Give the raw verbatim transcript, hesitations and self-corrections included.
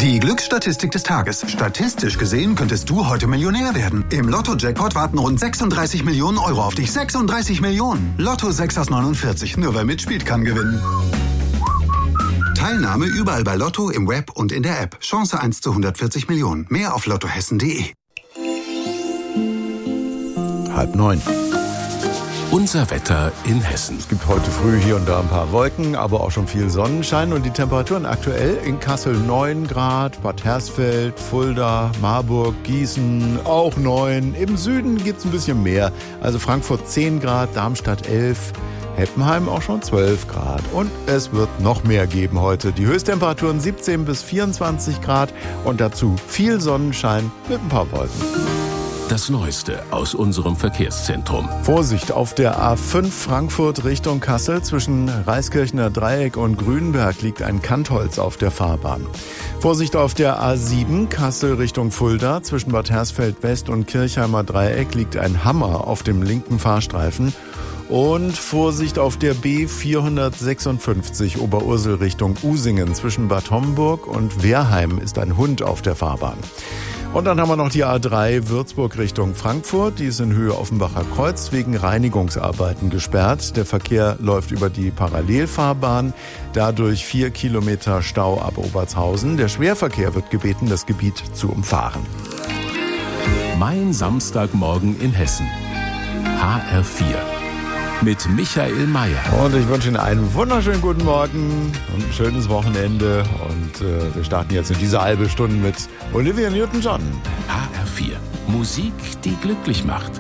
Die Glücksstatistik des Tages. Statistisch gesehen könntest du heute Millionär werden. Im Lotto-Jackpot warten rund sechsunddreißig Millionen Euro auf dich. sechsunddreißig Millionen. Lotto sechs aus neunundvierzig. Nur wer mitspielt, kann gewinnen. Teilnahme überall bei Lotto, im Web und in der App. Chance eins zu hundertvierzig Millionen. Mehr auf lottohessen punkt de. Halb neun. Unser Wetter in Hessen. Es gibt heute früh hier und da ein paar Wolken, aber auch schon viel Sonnenschein. Und die Temperaturen aktuell in Kassel neun Grad, Bad Hersfeld, Fulda, Marburg, Gießen auch neun. Im Süden gibt es ein bisschen mehr. Also Frankfurt zehn Grad, Darmstadt elf, Heppenheim auch schon zwölf Grad. Und es wird noch mehr geben heute. Die Höchsttemperaturen siebzehn bis vierundzwanzig Grad und dazu viel Sonnenschein mit ein paar Wolken. Das Neueste aus unserem Verkehrszentrum. Vorsicht auf der A fünf Frankfurt Richtung Kassel. Zwischen Reiskirchener Dreieck und Grünberg liegt ein Kantholz auf der Fahrbahn. Vorsicht auf der A sieben Kassel Richtung Fulda. Zwischen Bad Hersfeld West und Kirchheimer Dreieck liegt ein Hammer auf dem linken Fahrstreifen. Und Vorsicht auf der B vierhundertsechsundfünfzig Oberursel Richtung Usingen. Zwischen Bad Homburg und Wehrheim ist ein Hund auf der Fahrbahn. Und dann haben wir noch die A drei Würzburg Richtung Frankfurt. Die ist in Höhe Offenbacher Kreuz wegen Reinigungsarbeiten gesperrt. Der Verkehr läuft über die Parallelfahrbahn. Dadurch vier Kilometer Stau ab Obertshausen. Der Schwerverkehr wird gebeten, das Gebiet zu umfahren. Mein Samstagmorgen in Hessen. H R vier. Mit Michael Mayer. Und ich wünsche Ihnen einen wunderschönen guten Morgen und ein schönes Wochenende. Und äh, wir starten jetzt in dieser halbe Stunde mit Olivia Newton-John. H R vier. Musik, die glücklich macht.